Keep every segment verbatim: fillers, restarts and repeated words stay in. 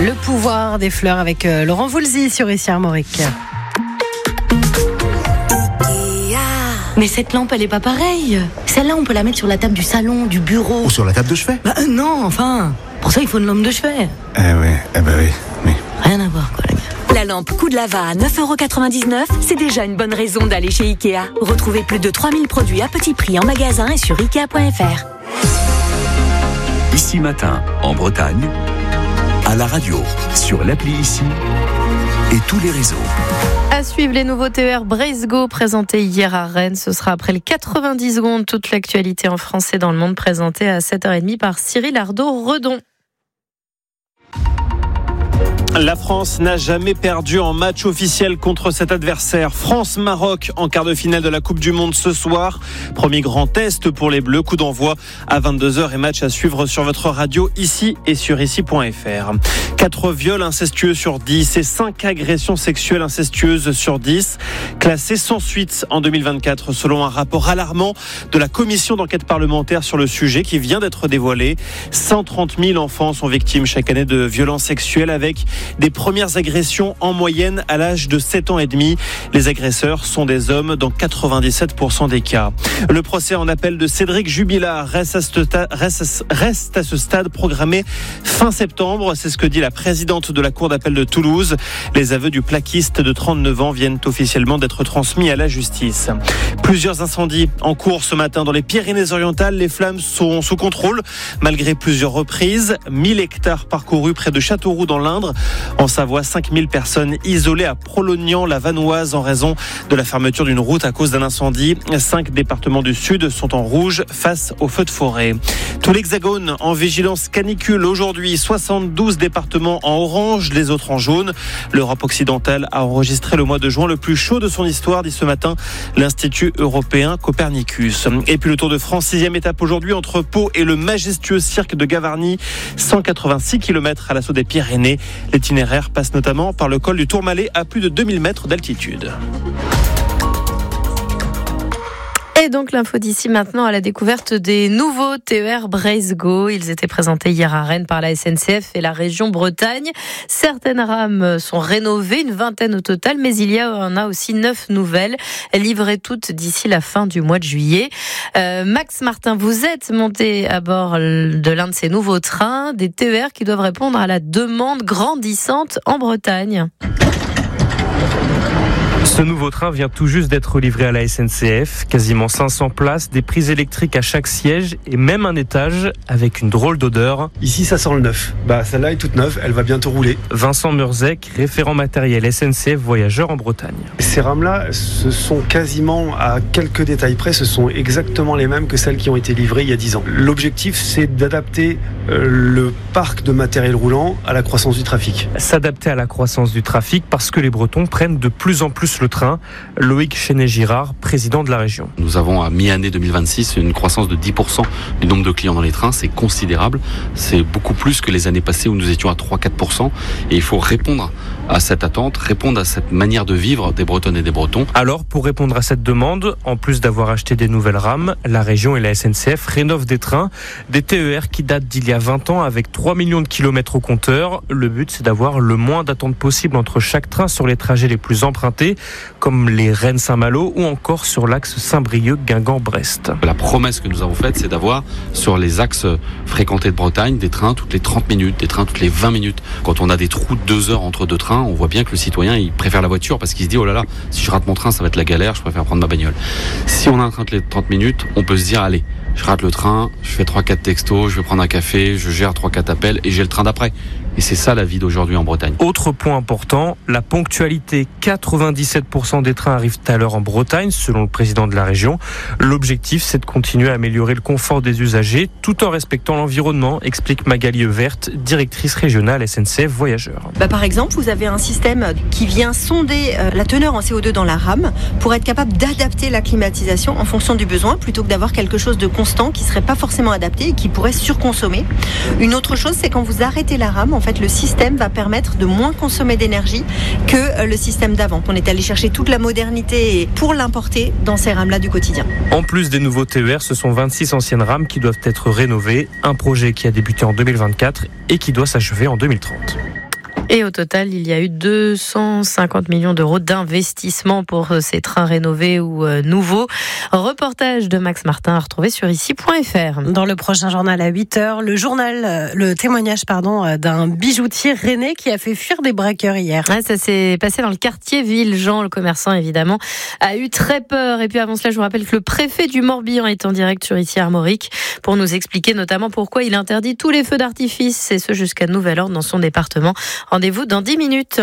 Le pouvoir des fleurs avec euh, Laurent Voulzy sur Ici Armorique. Mais cette lampe, elle est pas pareille. Celle-là, on peut la mettre sur la table du salon, du bureau. Ou sur la table de chevet. Bah euh, non, enfin. Pour ça, il faut une lampe de chevet. Eh ouais, eh ben oui, oui. Rien à voir, quoi, les gars. La lampe Coup de Lava à neuf euros quatre-vingt-dix-neuf, c'est déjà une bonne raison d'aller chez Ikea. Retrouvez plus de trois mille produits à petit prix en magasin et sur ikea point f r. Ici Matin, en Bretagne, à la radio, sur l'appli Ici et tous les réseaux. À suivre les nouveaux T E R Breizhgo présentés hier à Rennes. Ce sera après les quatre-vingt-dix secondes. Toute l'actualité en français dans le monde présentée à sept heures trente par Cyril Ardo-Redon. La France n'a jamais perdu en match officiel contre cet adversaire. France-Maroc en quart de finale de la Coupe du Monde ce soir. Premier grand test pour les Bleus. Coup d'envoi à vingt-deux heures et match à suivre sur votre radio ici et sur ici point f r. quatre viols incestueux sur dix et cinq agressions sexuelles incestueuses sur dix. Classés sans suite en deux mille vingt-quatre selon un rapport alarmant de la commission d'enquête parlementaire sur le sujet qui vient d'être dévoilé. cent trente mille enfants sont victimes chaque année de violences sexuelles avec des premières agressions en moyenne à l'âge de sept ans et demi. Les agresseurs sont des hommes dans quatre-vingt-dix-sept pour cent des cas. Le procès en appel de Cédric Jubilard reste à ce stade, reste, reste à ce stade programmé fin septembre. C'est ce que dit la présidente de la Cour d'appel de Toulouse. Les aveux du plaquiste de trente-neuf ans viennent officiellement d'être transmis à la justice. Plusieurs incendies en cours ce matin dans les Pyrénées-Orientales. Les flammes sont sous contrôle malgré plusieurs reprises. mille hectares parcourus près de Châteauroux dans l'Indre. En Savoie, cinq mille personnes isolées à Prolognan-la-Vanoise en raison de la fermeture d'une route à cause d'un incendie. Cinq départements du Sud sont en rouge face aux feux de forêt. Tout l'Hexagone en vigilance canicule aujourd'hui. soixante-douze départements en orange, les autres en jaune. L'Europe occidentale a enregistré le mois de juin le plus chaud de son histoire, dit ce matin l'Institut européen Copernicus. Et puis le Tour de France, sixième étape aujourd'hui entre Pau et le majestueux cirque de Gavarnie. cent quatre-vingt-six kilomètres à l'assaut des Pyrénées. L'itinéraire passe notamment par le col du Tourmalet à plus de deux mille mètres d'altitude. Et donc l'info d'ici maintenant à la découverte des nouveaux T E R Breizhgo. Ils étaient présentés hier à Rennes par la S N C F et la région Bretagne. Certaines rames sont rénovées, une vingtaine au total, mais il y en a aussi neuf nouvelles, livrées toutes d'ici la fin du mois de juillet. Euh, Max Martin, vous êtes monté à bord de l'un de ces nouveaux trains, des T E R qui doivent répondre à la demande grandissante en Bretagne. Ce nouveau train vient tout juste d'être livré à la S N C F. Quasiment cinq cents places, des prises électriques à chaque siège et même un étage avec une drôle d'odeur. Ici, ça sent le neuf. Bah, celle-là est toute neuve, elle va bientôt rouler. Vincent Murzek, référent matériel S N C F voyageurs en Bretagne. Ces rames-là, ce sont quasiment, à quelques détails près, ce sont exactement les mêmes que celles qui ont été livrées il y a dix ans. L'objectif, c'est d'adapter euh, le parc de matériel roulant à la croissance du trafic. S'adapter à la croissance du trafic parce que les Bretons prennent de plus en plus le train. Loïc Chenet-Girard, président de la région. Nous avons à mi-année deux mille vingt-six une croissance de dix pour cent du nombre de clients dans les trains. C'est considérable. C'est beaucoup plus que les années passées où nous étions à trois à quatre pour cent. Et il faut répondre à cette attente, répondre à cette manière de vivre des Bretonnes et des Bretons. Alors, pour répondre à cette demande, en plus d'avoir acheté des nouvelles rames, la région et la S N C F rénovent des trains, des T E R qui datent d'il y a vingt ans avec trois millions de kilomètres au compteur. Le but, c'est d'avoir le moins d'attente possible entre chaque train sur les trajets les plus empruntés, comme les Rennes-Saint-Malo ou encore sur l'axe Saint-Brieuc-Guingamp-Brest. La promesse que nous avons faite, c'est d'avoir sur les axes fréquentés de Bretagne des trains toutes les trente minutes, des trains toutes les vingt minutes. Quand on a des trous de deux heures entre deux trains, on voit bien que le citoyen, il préfère la voiture parce qu'il se dit, oh là là, si je rate mon train, ça va être la galère, je préfère prendre ma bagnole. Si on a un train toutes les trente minutes, on peut se dire, allez, je rate le train, je fais trois quatre textos, je vais prendre un café, je gère trois quatre appels et j'ai le train d'après. Et c'est ça la vie d'aujourd'hui en Bretagne. Autre point important, la ponctualité. quatre-vingt-dix-sept pour cent des trains arrivent à l'heure en Bretagne, selon le président de la région. L'objectif, c'est de continuer à améliorer le confort des usagers, tout en respectant l'environnement, explique Magali Verte, directrice régionale S N C F Voyageurs. Bah par exemple, vous avez un système qui vient sonder la teneur en C O deux dans la rame pour être capable d'adapter la climatisation en fonction du besoin, plutôt que d'avoir quelque chose de constant qui ne serait pas forcément adapté et qui pourrait surconsommer. Une autre chose, c'est quand vous arrêtez la rame, en fait, le système va permettre de moins consommer d'énergie que le système d'avant. On est allé chercher toute la modernité pour l'importer dans ces rames-là du quotidien. En plus des nouveaux T E R, ce sont vingt-six anciennes rames qui doivent être rénovées. Un projet qui a débuté en deux mille vingt-quatre et qui doit s'achever en deux mille trente. Et au total, il y a eu deux cent cinquante millions d'euros d'investissement pour ces trains rénovés ou nouveaux. Reportage de Max Martin à retrouver sur ici point f r. Dans le prochain journal à huit heures, le journal, le témoignage pardon, d'un bijoutier rennais qui a fait fuir des braqueurs hier. Ouais, ça s'est passé dans le quartier Ville. Jean, le commerçant évidemment, a eu très peur. Et puis avant cela, je vous rappelle que le préfet du Morbihan est en direct sur ici Armorique pour nous expliquer notamment pourquoi il interdit tous les feux d'artifice, et ce jusqu'à nouvel ordre dans son département. Rendez-vous dans dix minutes.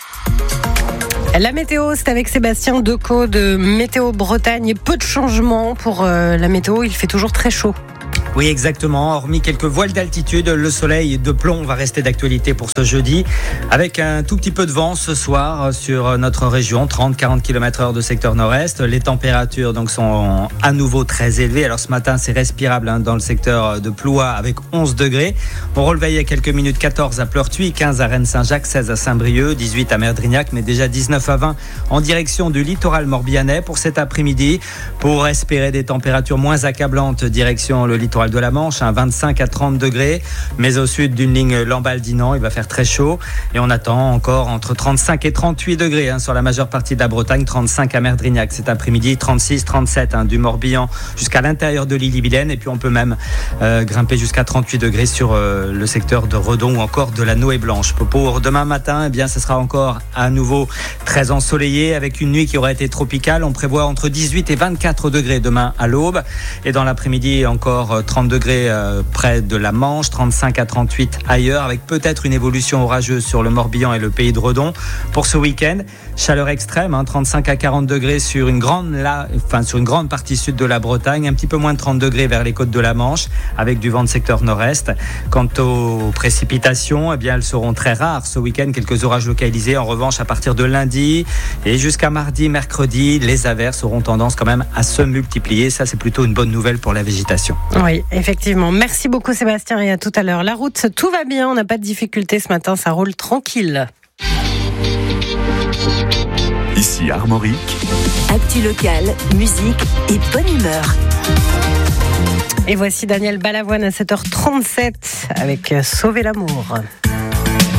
La météo, c'est avec Sébastien Decaux de Météo Bretagne. Peu de changements pour euh, la météo, il fait toujours très chaud. Oui, exactement. Hormis quelques voiles d'altitude, le soleil de plomb va rester d'actualité pour ce jeudi, avec un tout petit peu de vent ce soir sur notre région, trente à quarante kilomètres heure de secteur nord-est. Les températures donc sont à nouveau très élevées. Alors ce matin, c'est respirable hein, dans le secteur de Plouha avec onze degrés. On relevait il y a quelques minutes quatorze à Pleurtuis, quinze à Rennes-Saint-Jacques, seize à Saint-Brieuc, dix-huit à Merdrignac, mais déjà dix-neuf à vingt en direction du littoral morbihanais pour cet après-midi, pour espérer des températures moins accablantes direction le littoral de la Manche, hein, vingt-cinq à trente degrés, mais au sud d'une ligne Lamballe-Dinan, il va faire très chaud et on attend encore entre trente-cinq et trente-huit degrés hein, sur la majeure partie de la Bretagne, trente-cinq à Merdrignac cet après-midi, trente-six à trente-sept hein, du Morbihan jusqu'à l'intérieur de l'Ille-et-Vilaine, et puis on peut même euh, grimper jusqu'à trente-huit degrés sur euh, le secteur de Redon ou encore de la Noë Blanche. Pour demain matin, eh bien, ce sera encore à nouveau très ensoleillé avec une nuit qui aurait été tropicale. On prévoit entre dix-huit et vingt-quatre degrés demain à l'aube, et dans l'après-midi encore trente degrés euh, près de la Manche, trente-cinq à trente-huit ailleurs, avec peut-être une évolution orageuse sur le Morbihan et le pays de Redon. Pour ce week-end, chaleur extrême, hein, trente-cinq à quarante degrés sur une grande, la, enfin, sur une grande partie sud de la Bretagne, un petit peu moins de trente degrés vers les côtes de la Manche, avec du vent de secteur nord-est. Quant aux précipitations, eh bien, elles seront très rares ce week-end, quelques orages localisés. En revanche, à partir de lundi et jusqu'à mardi, mercredi, les averses auront tendance quand même à se multiplier. Ça, c'est plutôt une bonne nouvelle pour la végétation. Oui, effectivement. Merci beaucoup Sébastien, et à tout à l'heure. La route, tout va bien, on n'a pas de difficultés ce matin, ça roule tranquille. Ici Armorique. Actu locale, musique et bonne humeur. Et voici Daniel Balavoine à sept heures trente-sept avec Sauver l'amour.